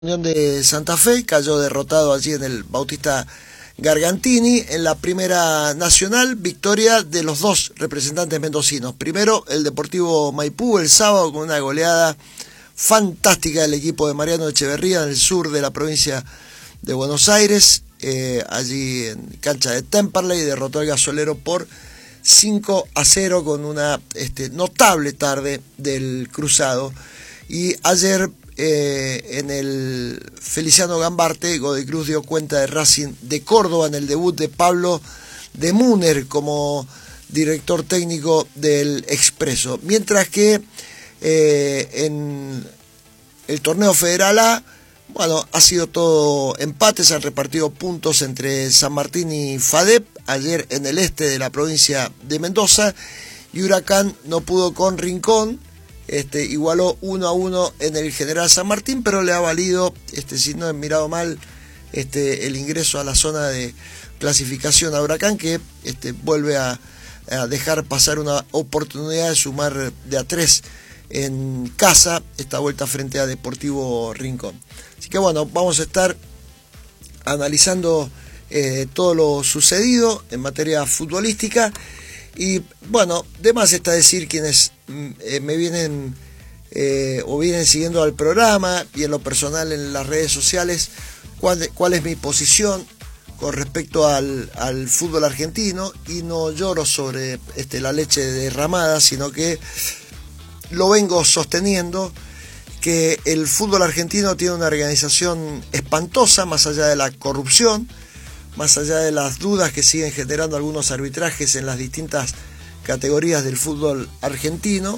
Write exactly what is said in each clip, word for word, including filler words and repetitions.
Unión de Santa Fe cayó derrotado allí en el Bautista Gargantini. En la primera nacional, victoria de los dos representantes mendocinos. Primero el Deportivo Maipú el sábado con una goleada fantástica del equipo de Mariano Echeverría en el sur de la provincia de Buenos Aires, eh, allí en cancha de Temperley, derrotó al Gasolero por cinco a cero con una este, notable tarde del cruzado. Y ayer Eh, en el Feliciano Gambarte, Godoy Cruz dio cuenta de Racing de Córdoba en el debut de Pablo de Múner como director técnico del Expreso. Mientras que eh, en el torneo Federal A, bueno, ha sido todo empates, han repartido puntos entre San Martín y FADEP, ayer en el este de la provincia de Mendoza, y Huracán no pudo con Rincón. Este, igualó uno a uno en el General San Martín, pero le ha valido, este, si no he mirado mal, este, el ingreso a la zona de clasificación a Huracán, que este, vuelve a, a dejar pasar una oportunidad de sumar de a tres en casa, esta vuelta frente a Deportivo Rincón. Así que bueno, vamos a estar analizando eh, todo lo sucedido en materia futbolística. Y bueno, de más está decir quienes eh, me vienen eh, o vienen siguiendo al programa y en lo personal en las redes sociales, cuál, cuál es mi posición con respecto al, al fútbol argentino. Y no lloro sobre este, la leche derramada, sino que lo vengo sosteniendo, que el fútbol argentino tiene una organización espantosa, más allá de la corrupción, más allá de las dudas que siguen generando algunos arbitrajes en las distintas categorías del fútbol argentino,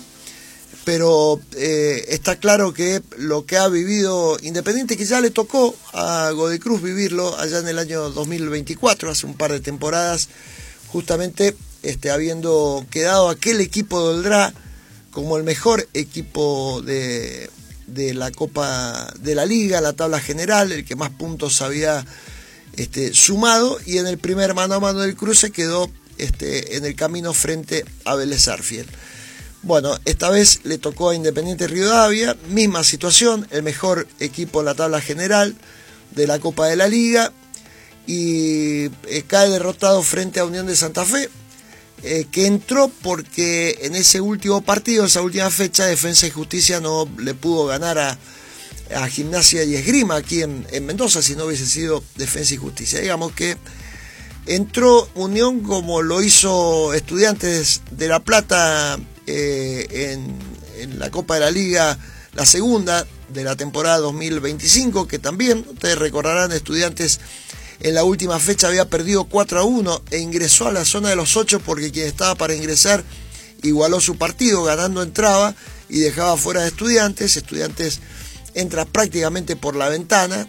pero eh, está claro que lo que ha vivido Independiente, que ya le tocó a Godoy Cruz vivirlo allá en el año dos mil veinticuatro, hace un par de temporadas, justamente este, habiendo quedado aquel equipo de Oldrá como el mejor equipo de, de la Copa de la Liga, la tabla general, el que más puntos había Este, sumado, y en el primer mano a mano del cruce quedó este, en el camino frente a Vélez Sarsfield. Bueno, esta vez le tocó a Independiente Rivadavia, misma situación, el mejor equipo en la tabla general de la Copa de la Liga, y eh, cae derrotado frente a Unión de Santa Fe, eh, que entró porque en ese último partido, esa última fecha, Defensa y Justicia no le pudo ganar a a Gimnasia y Esgrima aquí en, en Mendoza, si no hubiese sido Defensa y Justicia. Digamos que entró Unión como lo hizo Estudiantes de La Plata eh, en, en la Copa de la Liga, la segunda de la temporada dos mil veinticinco, que también, ustedes recordarán, Estudiantes en la última fecha había perdido cuatro a uno e ingresó a la zona de los ocho porque quien estaba para ingresar igualó su partido, ganando entraba y dejaba fuera de Estudiantes. Estudiantes entra prácticamente por la ventana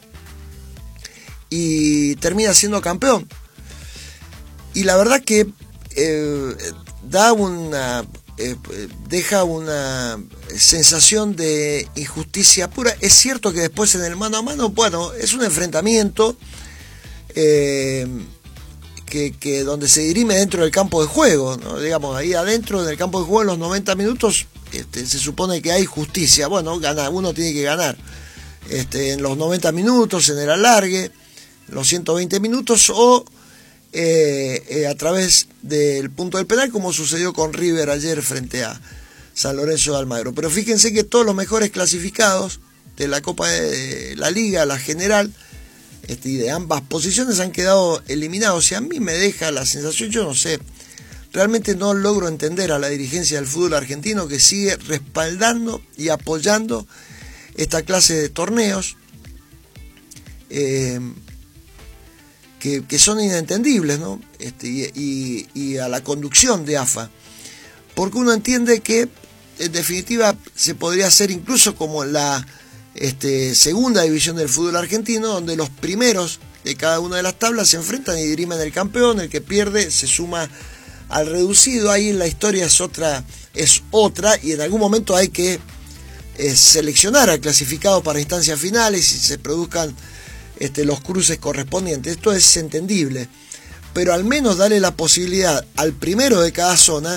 y termina siendo campeón. Y la verdad que eh, da una eh, deja una sensación de injusticia pura. Es cierto que después en el mano a mano, bueno, es un enfrentamiento eh, que, que donde se dirime dentro del campo de juego, ¿no? Digamos, ahí adentro del campo de juego en los noventa minutos Este, se supone que hay justicia. Bueno, gana, uno tiene que ganar este, en los noventa minutos, en el alargue, en los ciento veinte minutos, o eh, eh, a través del punto del penal, como sucedió con River ayer frente a San Lorenzo de Almagro. Pero fíjense que todos los mejores clasificados de la Copa de la Liga, la general, este, y de ambas posiciones han quedado eliminados. Y a mí me deja la sensación, yo no sé, realmente no logro entender a la dirigencia del fútbol argentino, que sigue respaldando y apoyando esta clase de torneos eh, que, que son inentendibles, ¿no? Este, y, y, y a la conducción de A F A. Porque uno entiende que, en definitiva, se podría hacer incluso como la este, segunda división del fútbol argentino, donde los primeros de cada una de las tablas se enfrentan y dirimen el campeón. El que pierde se suma al reducido. Ahí la historia es otra, es otra, y en algún momento hay que eh, seleccionar al clasificado para instancias finales y se produzcan este, los cruces correspondientes. Esto es entendible, pero al menos darle la posibilidad al primero de cada zona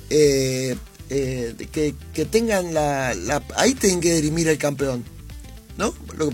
eh, eh, que, que tengan la, la... Ahí tienen que dirimir el campeón. ¿no? Lo que